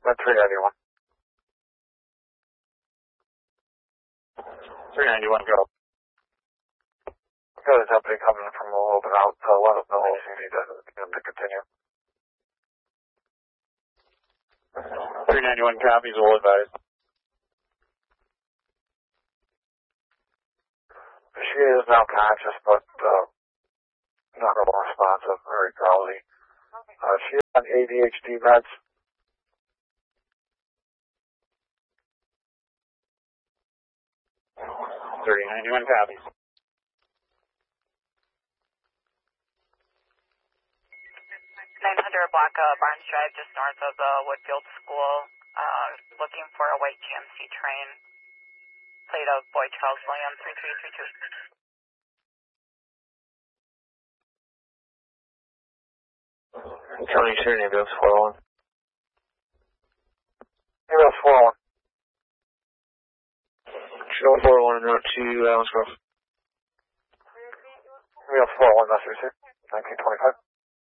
Went 391. 391, go. Got a deputy coming from a little bit out, let us know if you need to continue. 391 copies, will advise. She is now conscious, but not real responsive, very drowsy. She is on ADHD meds. 391 copies. 900 block Barnes Drive, just north of the Woodfield School. Looking for a white GMC train. Plate of Boy Charles Williams 3332. County Shooter, ambulance 401. Ambulance 401. Show 401 en route to Allen's Grove. Ambulance 401, that's 1925.